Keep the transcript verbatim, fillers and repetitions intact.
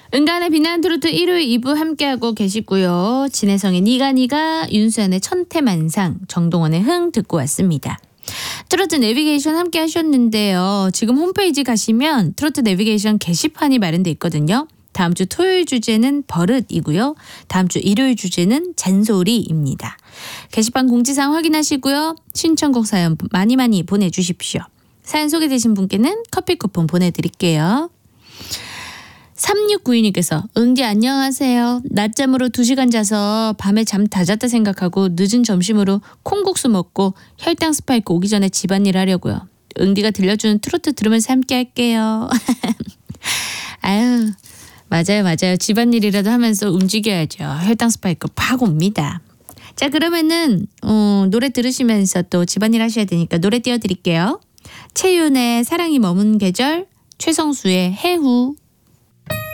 은간의 빛나는 트로트 일요일 이 부 함께하고 계시고요. 진혜성의 니가 니가, 윤수연의 천태만상, 정동원의 흥 듣고 왔습니다. 트로트 내비게이션 함께 하셨는데요. 지금 홈페이지 가시면 트로트 내비게이션 게시판이 마련돼 있거든요. 다음 주 토요일 주제는 버릇이고요. 다음 주 일요일 주제는 잔소리입니다. 게시판 공지사항 확인하시고요. 신청곡 사연 많이 많이 보내주십시오. 사연 소개되신 분께는 커피 쿠폰 보내드릴게요. 삼육구이 님께서 응디 안녕하세요. 낮잠으로 두 시간 자서 밤에 잠 다 잤다 생각하고 늦은 점심으로 콩국수 먹고 혈당 스파이크 오기 전에 집안일 하려고요. 응디가 들려주는 트로트 들으면서 함께 할게요. 아유 맞아요 맞아요. 집안일이라도 하면서 움직여야죠. 혈당 스파이크 팍 옵니다. 자 그러면은 어, 노래 들으시면서 또 집안일 하셔야 되니까 노래 띄워드릴게요. 채윤의 사랑이 머문 계절, 최성수의 해후.